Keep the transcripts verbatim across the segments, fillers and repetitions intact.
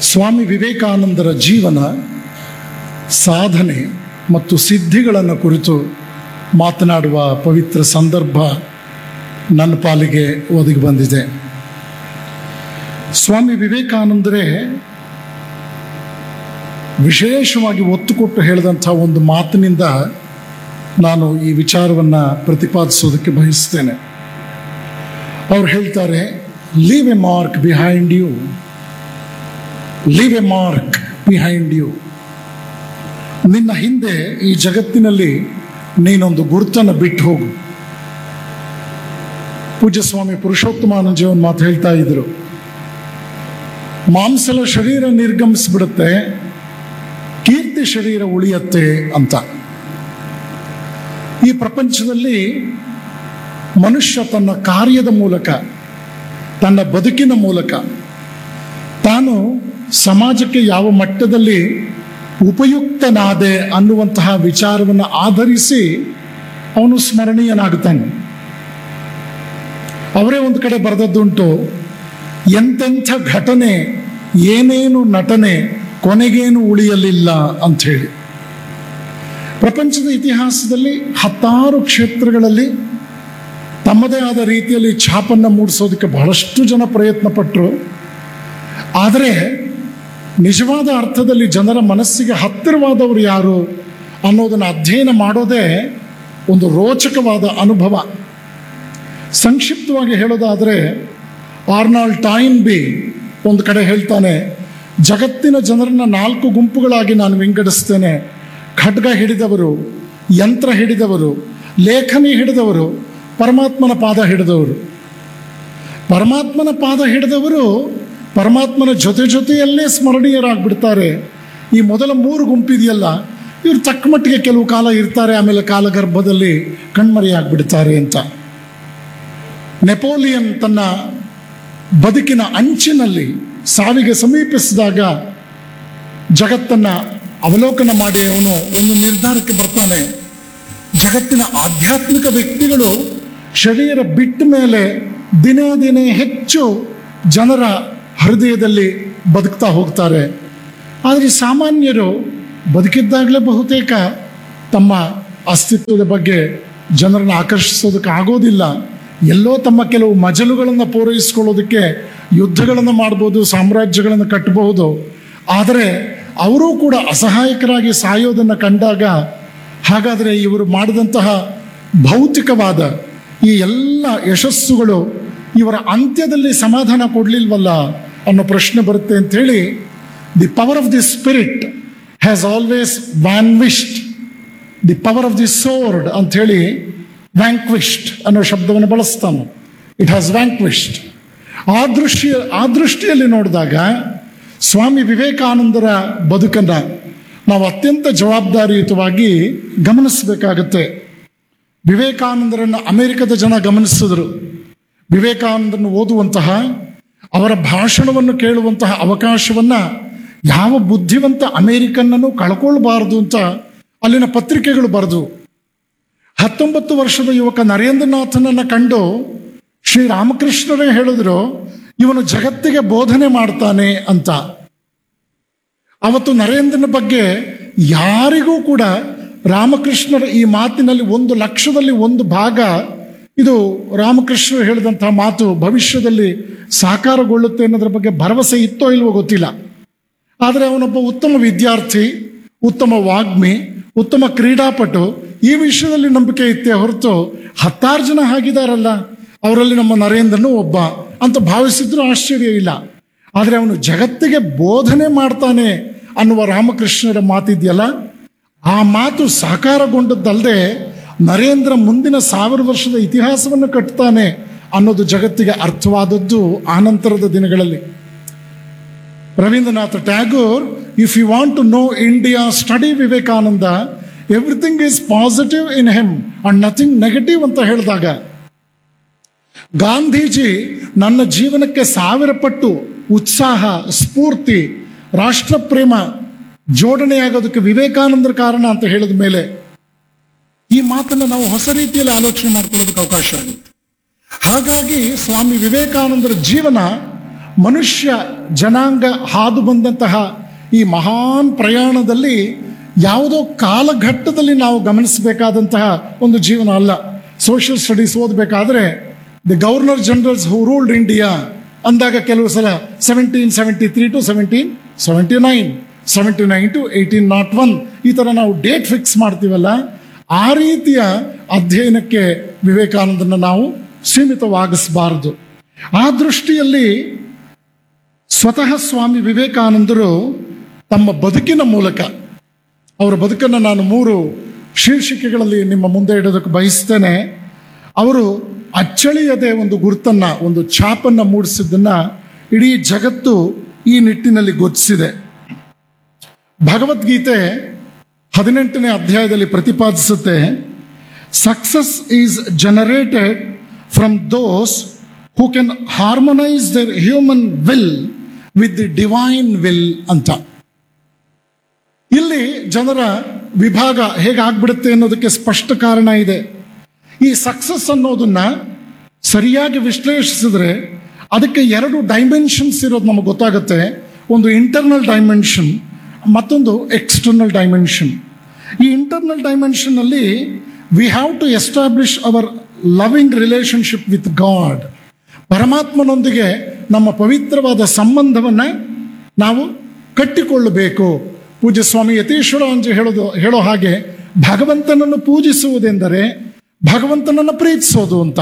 ಸ್ವಾಮಿ ವಿವೇಕಾನಂದರ ಜೀವನ, ಸಾಧನೆ ಮತ್ತು ಸಿದ್ಧಿಗಳನ್ನು ಕುರಿತು ಮಾತನಾಡುವ ಪವಿತ್ರ ಸಂದರ್ಭ ನನ್ನ ಪಾಲಿಗೆ ಒದಗಿ ಬಂದಿದೆ. ಸ್ವಾಮಿ ವಿವೇಕಾನಂದರೇ ವಿಶೇಷವಾಗಿ ಒತ್ತು ಕೊಟ್ಟು ಹೇಳಿದಂಥ ಒಂದು ಮಾತಿನಿಂದ ನಾನು ಈ ವಿಚಾರವನ್ನು ಪ್ರತಿಪಾದಿಸೋದಕ್ಕೆ ಬಯಸ್ತೇನೆ. ಅವ್ರು ಹೇಳ್ತಾರೆ, leave A mark behind you, leave A mark behind you. ನಿನ್ನ ಹಿಂದೆ ಈ ಜಗತ್ತಿನಲ್ಲಿ ನೀನೊಂದು ಗುರುತನ್ನು ಬಿಟ್ಟು ಹೋಗು. ಪೂಜ್ಯ ಸ್ವಾಮಿ ಪುರುಷೋತ್ತಮಾನಂದಜಿ ಒಂದು ಮಾತು ಹೇಳ್ತಾ ಇದ್ರು, ಮಾಂಸಲ ಶರೀರ ನಿರ್ಗಮಿಸ್ಬಿಡುತ್ತೆ, ಕೀರ್ತಿ ಶರೀರ ಉಳಿಯತ್ತೆ ಅಂತ. ಈ ಪ್ರಪಂಚದಲ್ಲಿ ಮನುಷ್ಯ ತನ್ನ ಕಾರ್ಯದ ಮೂಲಕ, ತನ್ನ ಬದುಕಿನ ಮೂಲಕ ತಾನು ಸಮಾಜಕ್ಕೆ ಯಾವ ಮಟ್ಟದಲ್ಲಿ ಉಪಯುಕ್ತನಾದೆ ಅನ್ನುವಂತಹ ವಿಚಾರವನ್ನು ಆಧರಿಸಿ ಅವನು ಸ್ಮರಣೀಯನಾಗುತ್ತಾನೆ. ಅವರೇ ಒಂದು ಕಡೆ ಬರೆದದ್ದುಂಟು, ಎಂತೆಂಥ ಘಟನೆ, ಏನೇನು ನಟನೆ, ಕೊನೆಗೇನು ಉಳಿಯಲಿಲ್ಲ ಅಂಥೇಳಿ. ಪ್ರಪಂಚದ ಇತಿಹಾಸದಲ್ಲಿ ಹತ್ತಾರು ಕ್ಷೇತ್ರಗಳಲ್ಲಿ ತಮ್ಮದೇ ಆದ ರೀತಿಯಲ್ಲಿ ಛಾಪನ್ನು ಮೂಡಿಸೋದಕ್ಕೆ ಬಹಳಷ್ಟು ಜನ ಪ್ರಯತ್ನ ಪಟ್ಟರು. ಆದರೆ ನಿಜವಾದ ಅರ್ಥದಲ್ಲಿ ಜನರ ಮನಸ್ಸಿಗೆ ಹತ್ತಿರವಾದವರು ಯಾರು ಅನ್ನೋದನ್ನು ಅಧ್ಯಯನ ಮಾಡೋದೇ ಒಂದು ರೋಚಕವಾದ ಅನುಭವ. ಸಂಕ್ಷಿಪ್ತವಾಗಿ ಹೇಳೋದಾದರೆ, ಆರ್ನಾಲ್ಡ್ ಟಾಯಿನ್ಬಿ ಒಂದು ಕಡೆ ಹೇಳ್ತಾನೆ, ಜಗತ್ತಿನ ಜನರನ್ನ ನಾಲ್ಕು ಗುಂಪುಗಳಾಗಿ ನಾನು ವಿಂಗಡಿಸ್ತೇನೆ. ಖಡ್ಗ ಹಿಡಿದವರು, ಯಂತ್ರ ಹಿಡಿದವರು, ಲೇಖನಿ ಹಿಡಿದವರು, ಪರಮಾತ್ಮನ ಪಾದ ಹಿಡಿದವರು. ಪರಮಾತ್ಮನ ಪಾದ ಹಿಡಿದವರು ಪರಮಾತ್ಮನ ಜೊತೆ ಜೊತೆಯಲ್ಲೇ ಸ್ಮರಣೀಯರಾಗ್ಬಿಡ್ತಾರೆ. ಈ ಮೊದಲ ಮೂರು ಗುಂಪಿದೆಯಲ್ಲ, ಇವರು ತಕ್ಕ ಮಟ್ಟಿಗೆ ಕೆಲವು ಕಾಲ ಇರ್ತಾರೆ, ಆಮೇಲೆ ಕಾಲಗರ್ಭದಲ್ಲಿ ಕಣ್ಮರೆಯಾಗ್ಬಿಡ್ತಾರೆ ಅಂತ. ನೆಪೋಲಿಯನ್ ತನ್ನ ಬದುಕಿನ ಅಂಚಿನಲ್ಲಿ ಸಾವಿಗೆ ಸಮೀಪಿಸಿದಾಗ ಜಗತ್ತನ್ನು ಅವಲೋಕನ ಮಾಡಿ ಅವನು ಒಂದು ನಿರ್ಧಾರಕ್ಕೆ ಬರ್ತಾನೆ. ಜಗತ್ತಿನ ಆಧ್ಯಾತ್ಮಿಕ ವ್ಯಕ್ತಿಗಳು ಶರೀರ ಬಿಟ್ಟ ಮೇಲೆ ದಿನೇ ದಿನೇ ಹೆಚ್ಚು ಜನರ ಹೃದಯದಲ್ಲಿ ಬದುಕ್ತಾ ಹೋಗ್ತಾರೆ. ಆದರೆ ಸಾಮಾನ್ಯರು ಬದುಕಿದ್ದಾಗಲೇ ಬಹುತೇಕ ತಮ್ಮ ಅಸ್ತಿತ್ವದ ಬಗ್ಗೆ ಜನರನ್ನು ಆಕರ್ಷಿಸೋದಕ್ಕೆ ಆಗೋದಿಲ್ಲ. ಎಲ್ಲೋ ತಮ್ಮ ಕೆಲವು ಮಜಲುಗಳನ್ನು ಪೂರೈಸಿಕೊಳ್ಳೋದಕ್ಕೆ ಯುದ್ಧಗಳನ್ನು ಮಾಡ್ಬೋದು, ಸಾಮ್ರಾಜ್ಯಗಳನ್ನು ಕಟ್ಟಬಹುದು. ಆದರೆ ಅವರೂ ಕೂಡ ಅಸಹಾಯಕರಾಗಿ ಸಾಯೋದನ್ನು ಕಂಡಾಗ, ಹಾಗಾದರೆ ಇವರು ಮಾಡಿದಂತಹ ಭೌತಿಕವಾದ ಈ ಎಲ್ಲ ಯಶಸ್ಸುಗಳು ಇವರ ಅಂತ್ಯದಲ್ಲಿ ಸಮಾಧಾನ ಕೊಡಲಿಲ್ವಲ್ಲ ಅನ್ನೋ ಪ್ರಶ್ನೆ ಬರುತ್ತೆ ಅಂಥೇಳಿ, the power of the spirit has always ವ್ಯಾನ್ವಿಶ್ಡ್, the power of the sword ಅಂಥೇಳಿ ವ್ಯಾಂಕ್ವಿಶ್ಡ್ ಅನ್ನೋ ಶಬ್ದವನ್ನು ಬಳಸ್ತಾನೆ. It has ವ್ಯಾಂಕ್ವಿಶ್ಡ್. ಆ ದೃಷ್ಟಿ ಆ ದೃಷ್ಟಿಯಲ್ಲಿ ನೋಡಿದಾಗ ಸ್ವಾಮಿ ವಿವೇಕಾನಂದರ ಬದುಕನ್ನು ನಾವು ಅತ್ಯಂತ ಜವಾಬ್ದಾರಿಯುತವಾಗಿ ಗಮನಿಸಬೇಕಾಗತ್ತೆ. ವಿವೇಕಾನಂದರನ್ನು ಅಮೆರಿಕದ ಜನ ಗಮನಿಸಿದ್ರು. ವಿವೇಕಾನಂದರನ್ನು ಓದುವಂತಹ, ಅವರ ಭಾಷಣವನ್ನು ಕೇಳುವಂತಹ ಅವಕಾಶವನ್ನು ಯಾವ ಬುದ್ಧಿವಂತ ಅಮೆರಿಕನ್ನೂ ಕಳ್ಕೊಳ್ಬಾರ್ದು ಅಂತ ಅಲ್ಲಿನ ಪತ್ರಿಕೆಗಳು ಬರೆದು, ಹತ್ತೊಂಬತ್ತು ವರ್ಷದ ಯುವಕ ನರೇಂದ್ರನಾಥನನ್ನು ಕಂಡು ಶ್ರೀರಾಮಕೃಷ್ಣರೇ ಹೇಳಿದ್ರು, ಇವನು ಜಗತ್ತಿಗೆ ಬೋಧನೆ ಮಾಡ್ತಾನೆ ಅಂತ. ಅವತ್ತು ನರೇಂದ್ರನ ಬಗ್ಗೆ ಯಾರಿಗೂ ಕೂಡ ರಾಮಕೃಷ್ಣರ ಈ ಮಾತಿನಲ್ಲಿ ಒಂದು ಲಕ್ಷದಲ್ಲಿ ಒಂದು ಭಾಗ ಇದು ರಾಮಕೃಷ್ಣರು ಹೇಳಿದಂತಹ ಮಾತು ಭವಿಷ್ಯದಲ್ಲಿ ಸಾಕಾರಗೊಳ್ಳುತ್ತೆ ಅನ್ನೋದ್ರ ಬಗ್ಗೆ ಭರವಸೆ ಇತ್ತೋ ಇಲ್ವೋ ಗೊತ್ತಿಲ್ಲ. ಆದರೆ ಅವನೊಬ್ಬ ಉತ್ತಮ ವಿದ್ಯಾರ್ಥಿ, ಉತ್ತಮ ವಾಗ್ಮಿ, ಉತ್ತಮ ಕ್ರೀಡಾಪಟು, ಈ ವಿಷಯದಲ್ಲಿ ನಂಬಿಕೆ ಇತ್ತೇ ಹೊರತು ಹತ್ತಾರು ಜನ ಆಗಿದಾರಲ್ಲ ಅವರಲ್ಲಿ ನಮ್ಮ ನರೇಂದ್ರನು ಒಬ್ಬ ಅಂತ ಭಾವಿಸಿದ್ರು ಆಶ್ಚರ್ಯ ಇಲ್ಲ. ಆದರೆ ಅವನು ಜಗತ್ತಿಗೆ ಬೋಧನೆ ಮಾಡ್ತಾನೆ ಅನ್ನುವ ರಾಮಕೃಷ್ಣರ ಮಾತಿದೆಯಲ್ಲ, ಆ ಮಾತು ಸಾಕಾರಗೊಂಡದ್ದಲ್ಲದೆ ನರೇಂದ್ರ ಮುಂದಿನ ಸಾವಿರ ವರ್ಷದ ಇತಿಹಾಸವನ್ನು ಕಟ್ತಾನೆ ಅನ್ನೋದು ಜಗತ್ತಿಗೆ ಅರ್ಥವಾದದ್ದು ಆನಂತರದ ದಿನಗಳಲ್ಲಿ. Ravindranath Tagore, if you want to know India, study Vivekananda, everything is positive in him and nothing negative ಅಂತ ಹೇಳಿದಾಗ, ಗಾಂಧೀಜಿ ನನ್ನ ಜೀವನಕ್ಕೆ ಸಾವಿರ ಪಟ್ಟು ಉತ್ಸಾಹ, ಸ್ಫೂರ್ತಿ, ರಾಷ್ಟ್ರ ಪ್ರೇಮ ಜೋಡಣೆಯಾಗೋದಕ್ಕೆ ವಿವೇಕಾನಂದರ ಕಾರಣ ಅಂತ ಹೇಳಿದ ಮೇಲೆ ಈ ಮಾತನ್ನು ನಾವು ಹೊಸ ರೀತಿಯಲ್ಲಿ ಆಲೋಚನೆ ಮಾಡ್ಕೊಳ್ಳೋದಕ್ಕೆ ಅವಕಾಶ ಆಗುತ್ತೆ. ಹಾಗಾಗಿ ಸ್ವಾಮಿ ವಿವೇಕಾನಂದರ ಜೀವನ ಮನುಷ್ಯ ಜನಾಂಗ ಹಾದು ಬಂದಂತಹ ಈ ಮಹಾನ್ ಪ್ರಯಾಣದಲ್ಲಿ ಯಾವುದೋ ಕಾಲಘಟ್ಟದಲ್ಲಿ ನಾವು ಗಮನಿಸಬೇಕಾದಂತಹ ಒಂದು ಜೀವನ ಅಲ್ಲ. ಸೋಷಿಯಲ್ ಸ್ಟಡೀಸ್ ಓದಬೇಕಾದ್ರೆ the governor generals who ruled India ಅಂದಾಗ ಕೆಲವು ಸಲ seventeen seventy three to seventeen seventy nine seventy nine to eighteen not one ಈ ಥರ ನಾವು ಡೇಟ್ ಫಿಕ್ಸ್ ಮಾಡ್ತೀವಲ್ಲ, ಆ ರೀತಿಯ ಅಧ್ಯಯನಕ್ಕೆ ವಿವೇಕಾನಂದನ ನಾವು ಸೀಮಿತವಾಗಿಸಬಾರದು. ಆ ದೃಷ್ಟಿಯಲ್ಲಿ ಸ್ವತಃ ಸ್ವಾಮಿ ವಿವೇಕಾನಂದರು ತಮ್ಮ ಬದುಕಿನ ಮೂಲಕ, ಅವರ ಬದುಕನ್ನು ನಾನು ಮೂರು ಶೀರ್ಷಿಕೆಗಳಲ್ಲಿ ನಿಮ್ಮ ಮುಂದೆ ಇಡೋದಕ್ಕೆ ಬಯಸ್ತೇನೆ. ಅವರು ಅಚ್ಚಳಿಯದೆ ಒಂದು ಗುರುತನ್ನ, ಒಂದು ಛಾಪನ್ನು ಮೂಡಿಸಿದ್ದನ್ನ ಇಡೀ ಜಗತ್ತು ಈ ನಿಟ್ಟಿನಲ್ಲಿ ಗುರುತಿಸಿದೆ. ಭಗವದ್ಗೀತೆ ಹದಿನೆಂಟನೇ ಅಧ್ಯಾಯದಲ್ಲಿ ಪ್ರತಿಪಾದಿಸುತ್ತೆ, success is generated from those who can harmonise there human will with the divine will ಅಂತ. ಇಲ್ಲಿ ಜನರ ವಿಭಾಗ ಹೇಗಾಗ್ಬಿಡುತ್ತೆ ಅನ್ನೋದಕ್ಕೆ ಸ್ಪಷ್ಟ ಕಾರಣ ಇದೆ. ಈ ಸಕ್ಸಸ್ ಅನ್ನೋದನ್ನ ಸರಿಯಾಗಿ ವಿಶ್ಲೇಷಿಸಿದ್ರೆ ಅದಕ್ಕೆ ಎರಡು ಡೈಮೆನ್ಷನ್ಸ್ ಇರೋದು ನಮಗೆ ಗೊತ್ತಾಗುತ್ತೆ. ಒಂದು ಇಂಟರ್ನಲ್ ಡೈಮೆನ್ಷನ್, ಮತ್ತೊಂದು ಎಕ್ಸ್ಟರ್ನಲ್ ಡೈಮೆನ್ಷನ್. ಈ ಇಂಟರ್ನಲ್ ಡೈಮೆನ್ಷನ್ ಅಲ್ಲಿ we have to establish hour loving relationship with god. ಪರಮಾತ್ಮನೊಂದಿಗೆ ನಮ್ಮ ಪವಿತ್ರವಾದ ಸಂಬಂಧವನ್ನು ನಾವು ಕಟ್ಟಿಕೊಳ್ಳಬೇಕು. ಪೂಜ್ಯ ಸ್ವಾಮಿ ಯತೀಶ್ವರಾಂಜ ಹೇಳೋದು ಹೇಳೋ ಹಾಗೆ ಭಗವಂತನನ್ನು ಪೂಜಿಸುವುದೆಂದರೆ ಭಗವಂತನನ್ನು ಪ್ರೀತಿಸೋದು ಅಂತ.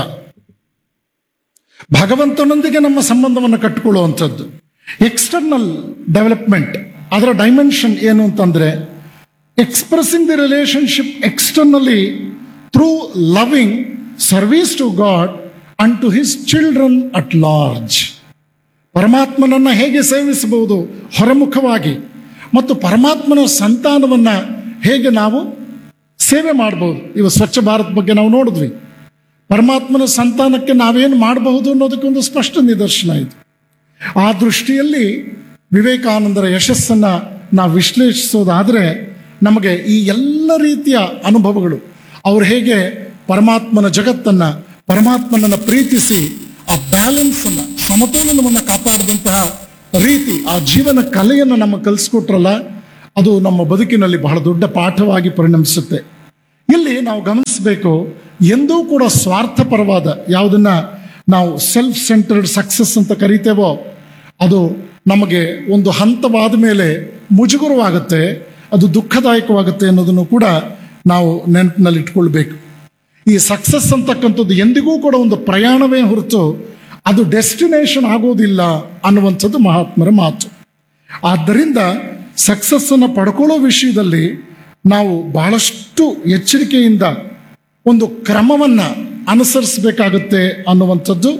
ಭಗವಂತನೊಂದಿಗೆ ನಮ್ಮ ಸಂಬಂಧವನ್ನು ಕಟ್ಟಿಕೊಳ್ಳುವಂಥದ್ದು. ಎಕ್ಸ್ಟರ್ನಲ್ ಡೆವಲಪ್ಮೆಂಟ್, ಅದರ ಡೈಮೆನ್ಷನ್ ಏನು ಅಂತಂದ್ರೆ expressing the relationship externally through loving service to god and to his children at large. ಪರಮಾತ್ಮನನ್ನು ಹೇಗೆ ಸೇವಿಸಬಹುದು ಹೊರಮುಖವಾಗಿ, ಮತ್ತು ಪರಮಾತ್ಮನ ಸಂತಾನವನ್ನು ಹೇಗೆ ನಾವು ಸೇವೆ ಮಾಡಬಹುದು. ಇವ ಸ್ವಚ್ಛ ಭಾರತ್ ಬಗ್ಗೆ ನಾವು ನೋಡಿದ್ವಿ. ಪರಮಾತ್ಮನ ಸಂತಾನಕ್ಕೆ ನಾವೇನು ಮಾಡಬಹುದು ಅನ್ನೋದಕ್ಕೆ ಒಂದು ಸ್ಪಷ್ಟ ನಿದರ್ಶನ ಇದು. ಆ ದೃಷ್ಟಿಯಲ್ಲಿ ವಿವೇಕಾನಂದರ ಯಶಸ್ಸನ್ನು ನಾವು ವಿಶ್ಲೇಷಿಸೋದಾದರೆ ನಮಗೆ ಈ ಎಲ್ಲ ರೀತಿಯ ಅನುಭವಗಳು, ಅವರು ಹೇಗೆ ಪರಮಾತ್ಮನ ಜಗತ್ತನ್ನು, ಪರಮಾತ್ಮನನ್ನು ಪ್ರೀತಿಸಿ ಆ ಬ್ಯಾಲೆನ್ಸನ್ನು, ಸಮತೋಲನವನ್ನು ಕಾಪಾಡಿದಂತಹ ರೀತಿ, ಆ ಜೀವನ ಕಲೆಯನ್ನು ನಮ್ಮ ಕಲಿಸ್ಕೊಟ್ರಲ್ಲ, ಅದು ನಮ್ಮ ಬದುಕಿನಲ್ಲಿ ಬಹಳ ದೊಡ್ಡ ಪಾಠವಾಗಿ ಪರಿಣಮಿಸುತ್ತೆ. ಇಲ್ಲಿ ನಾವು ಗಮನಿಸಬೇಕು, ಎಂದೂ ಕೂಡ ಸ್ವಾರ್ಥಪರವಾದ ಯಾವುದನ್ನ ನಾವು ಸೆಲ್ಫ್ ಸೆಂಟರ್ಡ್ ಸಕ್ಸಸ್ ಅಂತ ಕರಿತೇವೋ ಅದು ನಮಗೆ ಒಂದು ಹಂತವಾದ ಮೇಲೆ ಮುಜುಗರವಾಗುತ್ತೆ, ಅದು ದುಃಖದಾಯಕವಾಗುತ್ತೆ ಅನ್ನೋದನ್ನು ಕೂಡ ನಾವು ನೆನಪಿನಲ್ಲಿ ಇಟ್ಕೊಳ್ಬೇಕು. ಈ ಸಕ್ಸಸ್ ಅಂತಕ್ಕಂಥದ್ದು ಎಂದಿಗೂ ಕೂಡ ಒಂದು ಪ್ರಯಾಣವೇ ಹೊರತು ಅದು ಡೆಸ್ಟಿನೇಷನ್ ಆಗೋದಿಲ್ಲ ಅನ್ನುವಂಥದ್ದು ಮಹಾತ್ಮರ ಮಾತು. ಆದ್ದರಿಂದ ಸಕ್ಸಸ್ಸನ್ನು ಪಡ್ಕೊಳ್ಳೋ ವಿಷಯದಲ್ಲಿ ನಾವು ಬಹಳಷ್ಟು ಎಚ್ಚರಿಕೆಯಿಂದ ಒಂದು ಕ್ರಮವನ್ನು ಅನುಸರಿಸಬೇಕಾಗುತ್ತೆ ಅನ್ನುವಂಥದ್ದು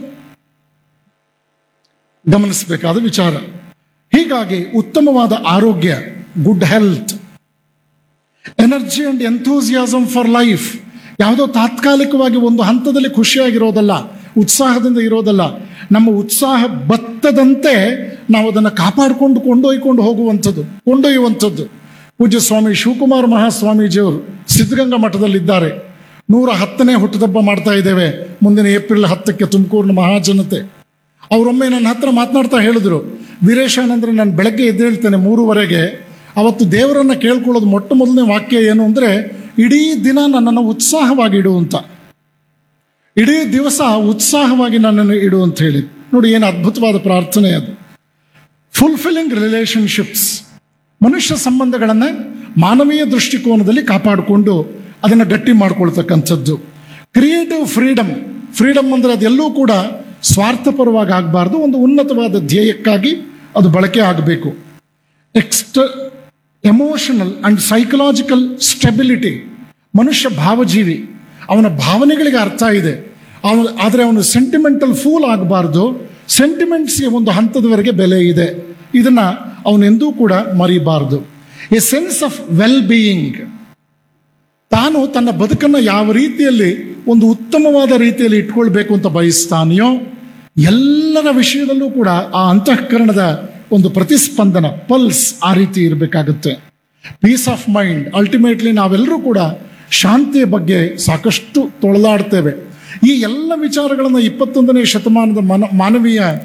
ಗಮನಿಸಬೇಕಾದ ವಿಚಾರ. ಹೀಗಾಗಿ ಉತ್ತಮವಾದ ಆರೋಗ್ಯ, good health, energy and enthusiasm for life, ಯಾವುದೋ ತಾತ್ಕಾಲಿಕವಾಗಿ ಒಂದು ಹಂತದಲ್ಲಿ ಖುಷಿಯಾಗಿರೋದಲ್ಲ, ಉತ್ಸಾಹದಿಂದ ಇರೋದಲ್ಲ. ನಮ್ಮ ಉತ್ಸಾಹ ಬತ್ತದಂತೆ ನಾವು ಅದನ್ನು ಕಾಪಾಡಿಕೊಂಡು ಕೊಂಡೊಯ್ಕೊಂಡು ಹೋಗುವಂಥದ್ದು, ಕೊಂಡೊಯ್ಯುವಂಥದ್ದು. ಪೂಜ್ಯ ಸ್ವಾಮಿ ಶಿವಕುಮಾರ ಮಹಾಸ್ವಾಮೀಜಿಯವರು ಸಿದ್ಧಗಂಗಾ ಮಠದಲ್ಲಿದ್ದಾರೆ. ನೂರ ಹತ್ತನೇ ಹುಟ್ಟುಹಬ್ಬ ಮಾಡ್ತಾ ಇದ್ದೇವೆ ಮುಂದಿನ ಏಪ್ರಿಲ್ ಹತ್ತಕ್ಕೆ ತುಮಕೂರಿನ ಮಹಾಜನತೆ. ಅವರೊಮ್ಮೆ ನನ್ನ ಹತ್ರ ಮಾತನಾಡ್ತಾ ಹೇಳಿದ್ರು, ವೀರೇಶಾನಂದ್ರೆ ನಾನು ಬೆಳಗ್ಗೆ ಎದ್ದೇಳ್ತೇನೆ ಮೂರುವರೆಗೆ, ಅವತ್ತು ದೇವರನ್ನು ಕೇಳ್ಕೊಳ್ಳೋದು ಮೊಟ್ಟ ಮೊದಲನೇ ವಾಕ್ಯ ಏನು ಅಂದರೆ ಇಡೀ ದಿನ ನನ್ನನ್ನು ಉತ್ಸಾಹವಾಗಿ ಇಡು ಅಂತ, ಇಡೀ ದಿವಸ ಉತ್ಸಾಹವಾಗಿ ನನ್ನನ್ನು ಇಡು ಅಂತ ಹೇಳಿ. ನೋಡಿ ಏನು ಅದ್ಭುತವಾದ ಪ್ರಾರ್ಥನೆ ಅದು. ಫುಲ್ಫಿಲ್ಲಿಂಗ್ ರಿಲೇಶನ್ಶಿಪ್ಸ್, ಮನುಷ್ಯ ಸಂಬಂಧಗಳನ್ನು ಮಾನವೀಯ ದೃಷ್ಟಿಕೋನದಲ್ಲಿ ಕಾಪಾಡಿಕೊಂಡು ಅದನ್ನು ಗಟ್ಟಿ ಮಾಡ್ಕೊಳ್ತಕ್ಕಂಥದ್ದು. ಕ್ರಿಯೇಟಿವ್ ಫ್ರೀಡಮ್, ಫ್ರೀಡಮ್ ಅಂದರೆ ಅದೆಲ್ಲೂ ಕೂಡ ಸ್ವಾರ್ಥಪರವಾಗಿ ಆಗಬಾರ್ದು, ಒಂದು ಉನ್ನತವಾದ ಧ್ಯೇಯಕ್ಕಾಗಿ ಅದು ಬಳಕೆ ಆಗಬೇಕು. ಎಕ್ಸ್ಟ ಎಮೋಷನಲ್ ಅಂಡ್ ಸೈಕಲಾಜಿಕಲ್ ಸ್ಟೆಬಿಲಿಟಿ, ಮನುಷ್ಯ ಭಾವಜೀವಿ, ಅವನ ಭಾವನೆಗಳಿಗೆ ಅರ್ಥ ಇದೆ, ಅವನು ಆದರೆ ಅವನು ಸೆಂಟಿಮೆಂಟಲ್ ಫೂಲ್ ಆಗಬಾರ್ದು. ಸೆಂಟಿಮೆಂಟ್ಸ್ಗೆ ಒಂದು ಹಂತದವರೆಗೆ ಬೆಲೆ ಇದೆ, ಇದನ್ನು ಅವನೆಂದೂ ಕೂಡ ಮರಿಬಾರ್ದು. A sense of well being, ತಾನು ತನ್ನ ಬದುಕನ್ನು ಯಾವ ರೀತಿಯಲ್ಲಿ ಒಂದು ಉತ್ತಮವಾದ ರೀತಿಯಲ್ಲಿ ಇಟ್ಕೊಳ್ಬೇಕು ಅಂತ ಬಯಸ್ತಾನೆಯೋ ಎಲ್ಲರ ವಿಷಯದಲ್ಲೂ ಕೂಡ ಆ ಅಂತಃಕರಣದ ಒಂದು ಪ್ರತಿಸ್ಪಂದನ, ಪಲ್ಸ್ ಆ ರೀತಿ ಇರಬೇಕಾಗುತ್ತೆ. ಪೀಸ್ ಆಫ್ ಮೈಂಡ್, ಅಲ್ಟಿಮೇಟ್ಲಿ ನಾವೆಲ್ಲರೂ ಕೂಡ ಶಾಂತಿಯ ಬಗ್ಗೆ ಸಾಕಷ್ಟು ತೊಳಲಾಡ್ತೇವೆ. ಈ ಎಲ್ಲ ವಿಚಾರಗಳನ್ನು ಇಪ್ಪತ್ತೊಂದನೇ ಶತಮಾನದ ಮನ ಮಾನವೀಯ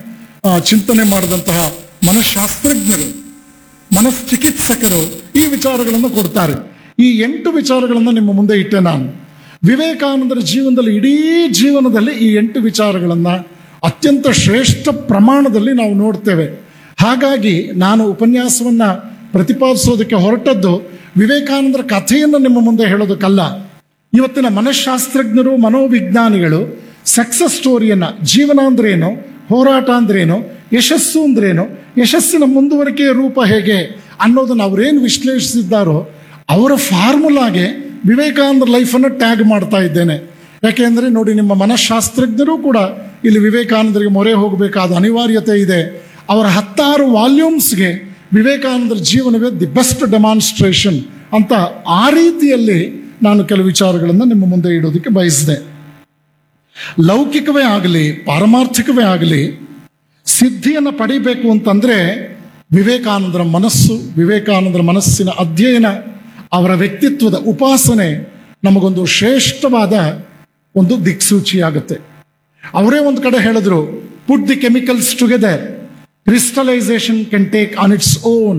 ಆ, ಚಿಂತನೆ ಮಾಡಿದಂತಹ ಮನಃಶಾಸ್ತ್ರಜ್ಞರು, ಮನಶ್ಚಿಕಿತ್ಸಕರು ಈ ವಿಚಾರಗಳನ್ನು ಕೊಡ್ತಾರೆ. ಈ ಎಂಟು ವಿಚಾರಗಳನ್ನು ನಿಮ್ಮ ಮುಂದೆ ಇಟ್ಟೆ ನಾನು. ವಿವೇಕಾನಂದರ ಜೀವನದಲ್ಲಿ, ಇಡೀ ಜೀವನದಲ್ಲಿ ಈ ಎಂಟು ವಿಚಾರಗಳನ್ನು ಅತ್ಯಂತ ಶ್ರೇಷ್ಠ ಪ್ರಮಾಣದಲ್ಲಿ ನಾವು ನೋಡ್ತೇವೆ. ಹಾಗಾಗಿ ನಾನು ಉಪನ್ಯಾಸವನ್ನು ಪ್ರತಿಪಾದಿಸೋದಕ್ಕೆ ಹೊರಟದ್ದು ವಿವೇಕಾನಂದರ ಕಥೆಯನ್ನು ನಿಮ್ಮ ಮುಂದೆ ಹೇಳೋದಕ್ಕಲ್ಲ. ಇವತ್ತಿನ ಮನಃಶಾಸ್ತ್ರಜ್ಞರು, ಮನೋವಿಜ್ಞಾನಿಗಳು ಸಕ್ಸಸ್ ಸ್ಟೋರಿಯನ್ನು, ಜೀವನ ಅಂದ್ರೇನು, ಹೋರಾಟ ಅಂದ್ರೇನು, ಯಶಸ್ಸು ಅಂದ್ರೇನು, ಯಶಸ್ಸಿನ ಮುಂದುವರಿಕೆಯ ರೂಪ ಹೇಗೆ ಅನ್ನೋದನ್ನು ಅವರೇನು ವಿಶ್ಲೇಷಿಸಿದ್ದಾರೋ ಅವರ ಫಾರ್ಮುಲಾಗೆ ವಿವೇಕಾನಂದರ ಲೈಫನ್ನು ಟ್ಯಾಗ್ ಮಾಡ್ತಾ ಇದ್ದೇನೆ. ಯಾಕೆಂದರೆ ನೋಡಿ, ನಿಮ್ಮ ಮನಃಶಾಸ್ತ್ರಜ್ಞರು ಕೂಡ ಇಲ್ಲಿ ವಿವೇಕಾನಂದರಿಗೆ ಮೊರೆ ಹೋಗಬೇಕಾದ ಅನಿವಾರ್ಯತೆ ಇದೆ. ಅವರ ಹತ್ತಾರು ವಾಲ್ಯೂಮ್ಸ್ಗೆ ವಿವೇಕಾನಂದರ ಜೀವನವೇ ದಿ ಬೆಸ್ಟ್ ಡೆಮಾನ್ಸ್ಟ್ರೇಷನ್ ಅಂತ ಆ ರೀತಿಯಲ್ಲಿ ನಾನು ಕೆಲವು ವಿಚಾರಗಳನ್ನು ನಿಮ್ಮ ಮುಂದೆ ಇಡೋದಕ್ಕೆ ಬಯಸಿದೆ. ಲೌಕಿಕವೇ ಆಗಲಿ, ಪಾರಮಾರ್ಥಿಕವೇ ಆಗಲಿ, ಸಿದ್ಧಿಯನ್ನು ಪಡಿಬೇಕು ಅಂತಂದರೆ ವಿವೇಕಾನಂದರ ಮನಸ್ಸು, ವಿವೇಕಾನಂದರ ಮನಸ್ಸಿನ ಅಧ್ಯಯನ, ಅವರ ವ್ಯಕ್ತಿತ್ವದ ಉಪಾಸನೆ ನಮಗೊಂದು ಶ್ರೇಷ್ಠವಾದ ಒಂದು ದಿಕ್ಸೂಚಿಯಾಗುತ್ತೆ. ಅವರೇ ಒಂದು ಕಡೆ ಹೇಳಿದ್ರು, ಪುಟ್ the chemicals together, crystallisation can take on its own.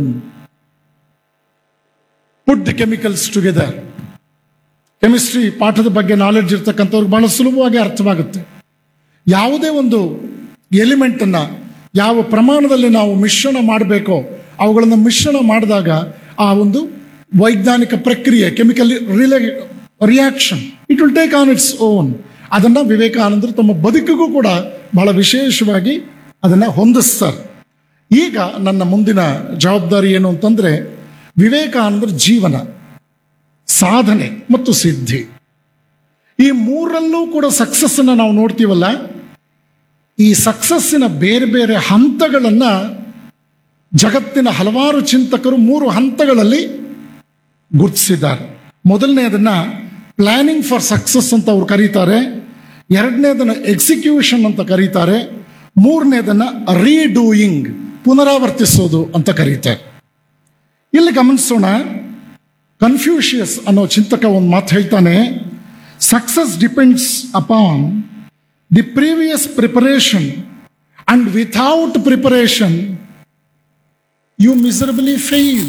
Put the chemicals together. Chemistry ಪಾಠದ ಬಗ್ಗೆ ನಾಲೆಡ್ಜ್ ಇರ್ತಕ್ಕಂಥವ್ರಿಗೆ ಬಹಳ ಸುಲಭವಾಗಿ ಅರ್ಥವಾಗುತ್ತೆ. ಯಾವುದೇ ಒಂದು ಎಲಿಮೆಂಟನ್ನು ಯಾವ ಪ್ರಮಾಣದಲ್ಲಿ ನಾವು ಮಿಶ್ರಣ ಮಾಡಬೇಕೋ ಅವುಗಳನ್ನು ಮಿಶ್ರಣ ಮಾಡಿದಾಗ ಆ ಒಂದು ವೈಜ್ಞಾನಿಕ ಪ್ರಕ್ರಿಯೆ, chemical relay reaction, it will take on its own. ಅದನ್ನು ವಿವೇಕಾನಂದರು ತಮ್ಮ ಬದುಕಿಗೂ ಕೂಡ ಬಹಳ ವಿಶೇಷವಾಗಿ ಅದನ್ನು ಹೊಂದಿಸ್ತಾರೆ. ಈಗ ನನ್ನ ಮುಂದಿನ ಜವಾಬ್ದಾರಿ ಏನು ಅಂತಂದರೆ, ವಿವೇಕಾನಂದರ ಜೀವನ, ಸಾಧನೆ ಮತ್ತು ಸಿದ್ಧಿ, ಈ ಮೂರಲ್ಲೂ ಕೂಡ ಸಕ್ಸಸ್ಸನ್ನು ನಾವು ನೋಡ್ತೀವಲ್ಲ, ಈ ಸಕ್ಸಸ್ಸಿನ ಬೇರೆ ಬೇರೆ ಹಂತಗಳನ್ನು ಜಗತ್ತಿನ ಹಲವಾರು ಚಿಂತಕರು ಮೂರು ಹಂತಗಳಲ್ಲಿ ಗುರುತಿಸಿದ್ದಾರೆ. ಮೊದಲನೇದನ್ನು ಪ್ಲಾನಿಂಗ್ ಫಾರ್ ಸಕ್ಸಸ್ ಅಂತ ಅವ್ರು ಕರೀತಾರೆ, ಎರಡನೇದನ್ನು ಎಕ್ಸಿಕ್ಯೂಷನ್ ಅಂತ ಕರೀತಾರೆ, ಮೂರನೇದನ್ನು ರೀಡೂಯಿಂಗ್, ಪುನರಾವರ್ತಿಸೋದು ಅಂತ ಕರೀತಾರೆ. ಇಲ್ಲಿ ಗಮನಿಸೋಣ, ಕನ್ಫ್ಯೂಷಿಯಸ್ ಅನ್ನೋ ಚಿಂತಕ ಒಂದು ಮಾತು ಹೇಳ್ತಾನೆ, success depends upon the previous preparation and without preparation you ಮಿಸರಬಲಿ fail.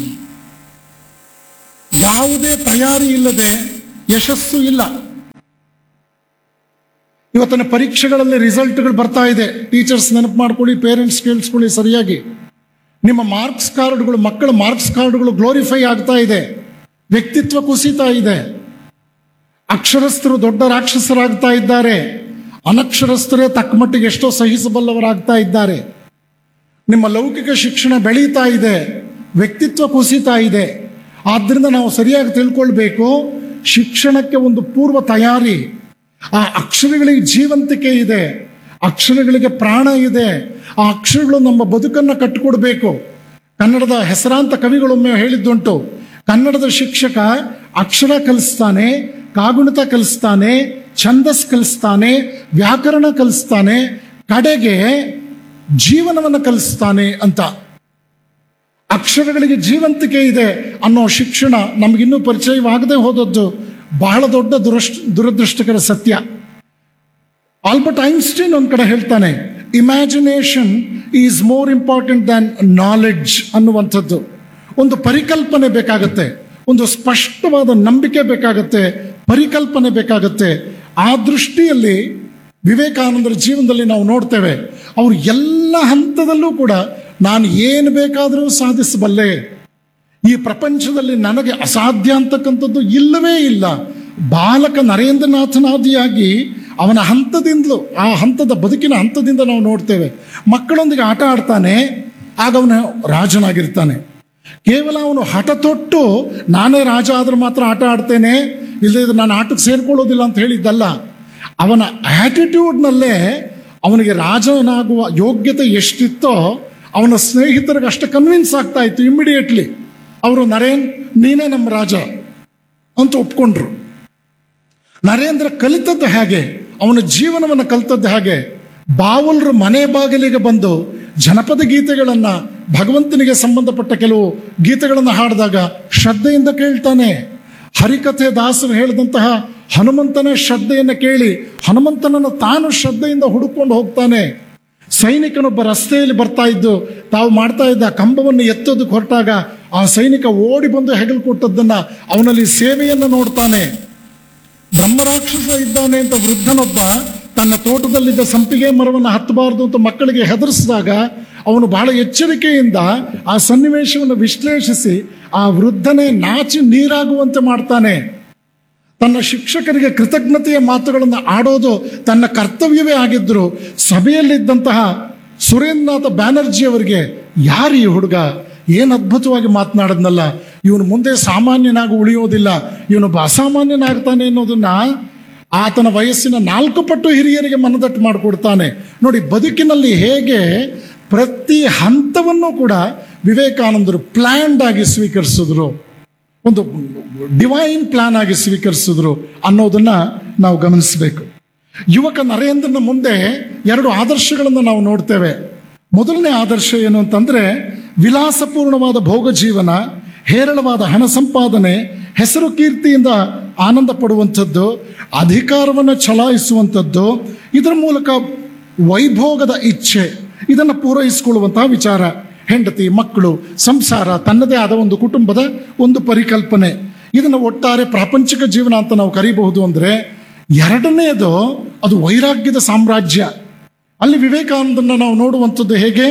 ಯಾವುದೇ ತಯಾರಿ ಇಲ್ಲದೆ ಯಶಸ್ಸು ಇಲ್ಲ. ಇವತ್ತಿನ ಪರೀಕ್ಷೆಗಳಲ್ಲಿ ರಿಸಲ್ಟ್ಗಳು ಬರ್ತಾ ಇದೆ. ಟೀಚರ್ಸ್ ನೆನಪು ಮಾಡ್ಕೊಳ್ಳಿ, ಪೇರೆಂಟ್ಸ್ ಕೇಳಿಸ್ಕೊಳ್ಳಿ ಸರಿಯಾಗಿ. ನಿಮ್ಮ ಮಾರ್ಕ್ಸ್ ಕಾರ್ಡ್ಗಳು, ಮಕ್ಕಳ ಮಾರ್ಕ್ಸ್ ಕಾರ್ಡ್ಗಳು ಗ್ಲೋರಿಫೈ ಆಗ್ತಾ ಇದೆ, ವ್ಯಕ್ತಿತ್ವ ಕುಸಿತಾ ಇದೆ. ಅಕ್ಷರಸ್ಥರು ದೊಡ್ಡ ರಾಕ್ಷಸರಾಗ್ತಾ ಇದ್ದಾರೆ, ಅನಕ್ಷರಸ್ಥರೇ ತಕ್ಕ ಮಟ್ಟಿಗೆ ಎಷ್ಟೋ ಸಹಿಸಬಲ್ಲವರಾಗ್ತಾ ಇದ್ದಾರೆ. ನಿಮ್ಮ ಲೌಕಿಕ ಶಿಕ್ಷಣ ಬೆಳೀತಾ ಇದೆ, ವ್ಯಕ್ತಿತ್ವ ಕುಸಿತಾ ಇದೆ. ಆದ್ದರಿಂದ ನಾವು ಸರಿಯಾಗಿ ತಿಳ್ಕೊಳ್ಬೇಕು, ಶಿಕ್ಷಣಕ್ಕೆ ಒಂದು ಪೂರ್ವ ತಯಾರಿ, ಆ ಅಕ್ಷರಗಳಿಗೆ ಜೀವಂತಿಕೆ ಇದೆ, ಅಕ್ಷರಗಳಿಗೆ ಪ್ರಾಣ ಇದೆ. ಆ ಅಕ್ಷರಗಳು ನಮ್ಮ ಬದುಕನ್ನು ಕಟ್ಟಿಕೊಡ್ಬೇಕು. ಕನ್ನಡದ ಹೆಸರಾಂತ ಕವಿಗಳೊಮ್ಮೆ ಹೇಳಿದ್ದುಂಟು, ಕನ್ನಡದ ಶಿಕ್ಷಕ ಅಕ್ಷರ ಕಲಿಸ್ತಾನೆ, ಕಾಗುಣಿತ ಕಲಿಸ್ತಾನೆ, ಛಂದಸ್ ಕಲಿಸ್ತಾನೆ, ವ್ಯಾಕರಣ ಕಲಿಸ್ತಾನೆ, ಕಡೆಗೆ ಜೀವನವನ್ನು ಕಲಿಸ್ತಾನೆ ಅಂತ. ಅಕ್ಷರಗಳಿಗೆ ಜೀವಂತಿಕೆ ಇದೆ ಅನ್ನೋ ಶಿಕ್ಷಣ ನಮಗಿನ್ನೂ ಪರಿಚಯವಾಗದೆ ಹೋದದ್ದು ಬಹಳ ದೊಡ್ಡ ದುರಷ್ಟ ದುರದೃಷ್ಟಕರ ಸತ್ಯ. ಆಲ್ಬರ್ಟ್ ಐನ್ಸ್ಟೀನ್ ಒಂದು ಕಡೆ ಹೇಳ್ತಾನೆ, imagination is more important than knowledge ಅನ್ನುವಂಥದ್ದು. ಒಂದು ಪರಿಕಲ್ಪನೆ ಬೇಕಾಗತ್ತೆ, ಒಂದು ಸ್ಪಷ್ಟವಾದ ನಂಬಿಕೆ ಬೇಕಾಗತ್ತೆ, ಪರಿಕಲ್ಪನೆ ಬೇಕಾಗತ್ತೆ. ಆ ದೃಷ್ಟಿಯಲ್ಲಿ ವಿವೇಕಾನಂದರ ಜೀವನದಲ್ಲಿ ನಾವು ನೋಡ್ತೇವೆ, ಅವರು ಎಲ್ಲ ಹಂತದಲ್ಲೂ ಕೂಡ ನಾನು ಏನು ಬೇಕಾದರೂ ಸಾಧಿಸಬಲ್ಲೆ, ಈ ಪ್ರಪಂಚದಲ್ಲಿ ನನಗೆ ಅಸಾಧ್ಯ ಅಂತಕ್ಕಂಥದ್ದು ಇಲ್ಲವೇ ಇಲ್ಲ. ಬಾಲಕ ನರೇಂದ್ರನಾಥನಾದಿಯಾಗಿ ಅವನ ಹಂತದಿಂದಲೂ, ಆ ಹಂತದ ಬದುಕಿನ ಹಂತದಿಂದ ನಾವು ನೋಡ್ತೇವೆ. ಮಕ್ಕಳೊಂದಿಗೆ ಆಟ ಆಡ್ತಾನೆ, ಆಗ ಅವನು ರಾಜನಾಗಿರ್ತಾನೆ. ಕೇವಲ ಅವನು ಹಠ ತೊಟ್ಟು ನಾನೇ ರಾಜ ಆದ್ರೆ ಮಾತ್ರ ಆಟ ಆಡ್ತೇನೆ, ಇಲ್ಲದೆ ನಾನು ಆಟಕ್ಕೆ ಸೇರ್ಕೊಳ್ಳೋದಿಲ್ಲ ಅಂತ ಹೇಳಿದ್ದಲ್ಲ. ಅವನ ಆಟಿಟ್ಯೂಡ್ನಲ್ಲೇ ಅವನಿಗೆ ರಾಜನಾಗುವ ಯೋಗ್ಯತೆ ಎಷ್ಟಿತ್ತೋ ಅವನ ಸ್ನೇಹಿತರಿಗೆ ಅಷ್ಟು ಕನ್ವಿನ್ಸ್ ಆಗ್ತಾ ಇತ್ತು. ಇಮ್ಮಿಡಿಯೇಟ್ಲಿ ಅವರು ನರೇನ್ ನೀನೇ ನಮ್ಮ ರಾಜ ಅಂತ ಒಪ್ಕೊಂಡ್ರು. ನರೇಂದ್ರ ಕಲಿತದ್ದು ಹೇಗೆ, ಅವನ ಜೀವನವನ್ನು ಕಲಿತದ್ದು ಹೇಗೆ, ಬಾವಲರು ಮನೆ ಬಾಗಿಲಿಗೆ ಬಂದು ಜನಪದ ಗೀತೆಗಳನ್ನು, ಭಗವಂತನಿಗೆ ಸಂಬಂಧಪಟ್ಟ ಕೆಲವು ಗೀತೆಗಳನ್ನು ಹಾಡಿದಾಗ ಶ್ರದ್ಧೆಯಿಂದ ಕೇಳ್ತಾನೆ. ಹರಿಕಥೆ ದಾಸರು ಹೇಳಿದಂತಹ ಹನುಮಂತನ ಶ್ರದ್ಧೆಯನ್ನು ಕೇಳಿ ಹನುಮಂತನನ್ನು ತಾನು ಶ್ರದ್ಧೆಯಿಂದ ಹುಡುಕೊಂಡು ಹೋಗ್ತಾನೆ. ಸೈನಿಕನೊಬ್ಬ ರಸ್ತೆಯಲ್ಲಿ ಬರ್ತಾ ಇದ್ದು ತಾವು ಮಾಡ್ತಾ ಇದ್ದ ಕಂಬವನ್ನು ಎತ್ತೋದಕ್ಕೆ ಹೊರಟಾಗ ಆ ಸೈನಿಕ ಓಡಿ ಬಂದು ಹೆಗಲು ಕೊಟ್ಟದ್ದನ್ನ ಅವನಲ್ಲಿ ಸೇವೆಯನ್ನು ನೋಡ್ತಾನೆ. ಬ್ರಹ್ಮರಾಕ್ಷಸ ಇದ್ದಾನೆ ಅಂತ ವೃದ್ಧನೊಬ್ಬ ತನ್ನ ತೋಟದಲ್ಲಿದ್ದ ಸಂಪಿಗೆ ಮರವನ್ನು ಹತ್ತಬಾರದು ಅಂತ ಮಕ್ಕಳಿಗೆ ಹೆದರಿಸಿದಾಗ ಅವನು ಬಹಳ ಎಚ್ಚರಿಕೆಯಿಂದ ಆ ಸನ್ನಿವೇಶವನ್ನು ವಿಶ್ಲೇಷಿಸಿ ಆ ವೃದ್ಧನೇ ನಾಚಿ ನೀರಾಗುವಂತೆ ಮಾಡ್ತಾನೆ. ತನ್ನ ಶಿಕ್ಷಕರಿಗೆ ಕೃತಜ್ಞತೆಯ ಮಾತುಗಳನ್ನು ಆಡೋದು ತನ್ನ ಕರ್ತವ್ಯವೇ ಆಗಿದ್ರು ಸಭೆಯಲ್ಲಿದ್ದಂತಹ ಸುರೇಂದ್ರನಾಥ ಬ್ಯಾನರ್ಜಿ ಅವರಿಗೆ ಯಾರು ಈ ಹುಡುಗ, ಏನು ಅದ್ಭುತವಾಗಿ ಮಾತನಾಡದ್ನಲ್ಲ, ಇವನು ಮುಂದೆ ಸಾಮಾನ್ಯನಾಗಿ ಉಳಿಯೋದಿಲ್ಲ, ಇವನೊಬ್ಬ ಅಸಾಮಾನ್ಯನಾಗ್ತಾನೆ ಅನ್ನೋದನ್ನ ಆತನ ವಯಸ್ಸಿನ ನಾಲ್ಕು ಪಟ್ಟು ಹಿರಿಯರಿಗೆ ಮನದಟ್ಟು ಮಾಡಿಕೊಡ್ತಾನೆ. ನೋಡಿ, ಬದುಕಿನಲ್ಲಿ ಹೇಗೆ ಪ್ರತಿ ಹಂತವನ್ನು ಕೂಡ ವಿವೇಕಾನಂದರು ಪ್ಲ್ಯಾನ್ಡ್ ಆಗಿ ಸ್ವೀಕರಿಸಿದ್ರು, ಒಂದು ಡಿವೈನ್ ಪ್ಲಾನ್ ಆಗಿ ಸ್ವೀಕರಿಸಿದ್ರು ಅನ್ನೋದನ್ನ ನಾವು ಗಮನಿಸಬೇಕು. ಯುವಕ ನರೇಂದ್ರನ ಮುಂದೆ ಎರಡು ಆದರ್ಶಗಳನ್ನು ನಾವು ನೋಡ್ತೇವೆ. ಮೊದಲನೇ ಆದರ್ಶ ಏನು ಅಂತಂದ್ರೆ, ವಿಲಾಸಪೂರ್ಣವಾದ ಭೋಗ ಜೀವನ, ಹೇರಳವಾದ ಹಣ ಸಂಪಾದನೆ, ಹೆಸರು ಕೀರ್ತಿಯಿಂದ ಆನಂದ ಪಡುವಂಥದ್ದು, ಅಧಿಕಾರವನ್ನು ಚಲಾಯಿಸುವಂಥದ್ದು, ಇದರ ಮೂಲಕ ವೈಭೋಗದ ಇಚ್ಛೆ ಇದನ್ನು ಪೂರೈಸಿಕೊಳ್ಳುವಂತಹ ವಿಚಾರ. ಹೆಂಡತಿ, ಮಕ್ಕಳು, ಸಂಸಾರ, ತನ್ನದೇ ಆದ ಒಂದು ಕುಟುಂಬದ ಒಂದು ಪರಿಕಲ್ಪನೆ, ಇದನ್ನು ಒಟ್ಟಾರೆ ಪ್ರಾಪಂಚಿಕ ಜೀವನ ಅಂತ ನಾವು ಕರೀಬಹುದು. ಅಂದರೆ ಎರಡನೆಯದು ಅದು ವೈರಾಗ್ಯದ ಸಾಮ್ರಾಜ್ಯ. ಅಲ್ಲಿ ವಿವೇಕಾನಂದನ ನಾವು ನೋಡುವಂಥದ್ದು ಹೇಗೆ,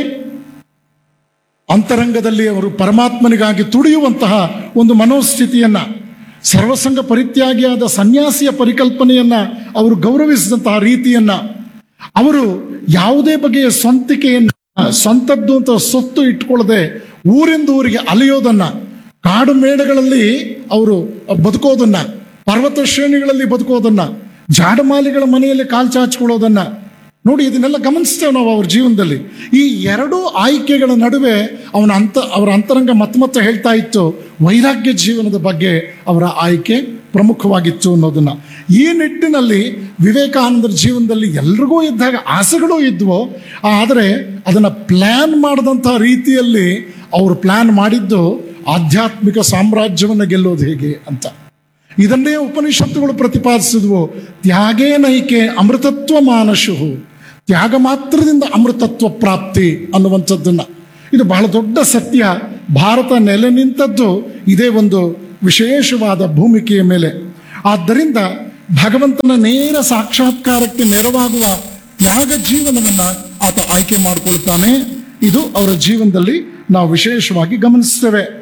ಅಂತರಂಗದಲ್ಲಿ ಅವರು ಪರಮಾತ್ಮನಿಗಾಗಿ ತುಡಿಯುವಂತಹ ಒಂದು ಮನೋಸ್ಥಿತಿಯನ್ನ, ಸರ್ವಸಂಗ ಪರಿತ್ಯಾಗಿಯಾದ ಸನ್ಯಾಸಿಯ ಪರಿಕಲ್ಪನೆಯನ್ನ ಅವರು ಗೌರವಿಸಿದಂತಹ ರೀತಿಯನ್ನ, ಅವರು ಯಾವುದೇ ಬಗೆಯ ಸ್ವಂತಿಕೆಯನ್ನ, ಸ್ವಂತದ್ದು ಅಂತ ಸೊತ್ತು ಇಟ್ಕೊಳ್ಳದೆ ಊರಿಂದ ಊರಿಗೆ ಅಲೆಯೋದನ್ನ, ಕಾಡು ಮೇಡಗಳಲ್ಲಿ ಅವರು ಬದುಕೋದನ್ನ, ಪರ್ವತ ಶ್ರೇಣಿಗಳಲ್ಲಿ ಬದುಕೋದನ್ನ, ಜಾಡಮಾಲಿಗಳ ಮನೆಯಲ್ಲಿ ಕಾಲ್ಚಾಚ್ಕೊಳ್ಳೋದನ್ನ ನೋಡಿ, ಇದನ್ನೆಲ್ಲ ಗಮನಿಸ್ತೇವೆ ನಾವು ಅವ್ರ ಜೀವನದಲ್ಲಿ. ಈ ಎರಡೂ ಆಯ್ಕೆಗಳ ನಡುವೆ ಅವನ ಅಂತ ಅವರ ಅಂತರಂಗ ಮತ್ತೆ ಮತ್ತೆ ಹೇಳ್ತಾ ಇತ್ತು ವೈರಾಗ್ಯ ಜೀವನದ ಬಗ್ಗೆ ಅವರ ಆಯ್ಕೆ ಪ್ರಮುಖವಾಗಿತ್ತು ಅನ್ನೋದನ್ನ. ಈ ನಿಟ್ಟಿನಲ್ಲಿ ವಿವೇಕಾನಂದರ ಜೀವನದಲ್ಲಿ ಎಲ್ರಿಗೂ ಇದ್ದಾಗ ಆಸೆಗಳೂ ಇದ್ವು, ಆದರೆ ಅದನ್ನು ಪ್ಲ್ಯಾನ್ ಮಾಡಿದಂಥ ರೀತಿಯಲ್ಲಿ ಅವರು ಪ್ಲ್ಯಾನ್ ಮಾಡಿದ್ದು ಆಧ್ಯಾತ್ಮಿಕ ಸಾಮ್ರಾಜ್ಯವನ್ನು ಗೆಲ್ಲೋದು ಹೇಗೆ ಅಂತ. ಇದನ್ನೇ ಉಪನಿಷತ್ತುಗಳು ಪ್ರತಿಪಾದಿಸಿದ್ವು. ತ್ಯಾಗೇ ನೈಕೆ ಅಮೃತತ್ವ ಮಾನಶುಹು, ತ್ಯಾಗ ಮಾತ್ರದಿಂದ ಅಮೃತತ್ವ ಪ್ರಾಪ್ತಿ ಅನ್ನುವಂಥದ್ದನ್ನ. ಇದು ಬಹಳ ದೊಡ್ಡ ಸತ್ಯ. ಭಾರತ ನೆಲೆ ನಿಂತದ್ದು ಇದೇ ಒಂದು ವಿಶೇಷವಾದ ಭೂಮಿಕೆಯ ಮೇಲೆ. ಆದ್ದರಿಂದ ಭಗವಂತನ ನೇರ ಸಾಕ್ಷಾತ್ಕಾರಕ್ಕೆ ನೆರವಾಗುವ ತ್ಯಾಗ ಜೀವನವನ್ನ ಆತ ಆಯ್ಕೆ ಮಾಡಿಕೊಳ್ತಾನೆ. ಇದು ಅವರ ಜೀವನದಲ್ಲಿ ನಾವು ವಿಶೇಷವಾಗಿ ಗಮನಿಸ್ತೇವೆ.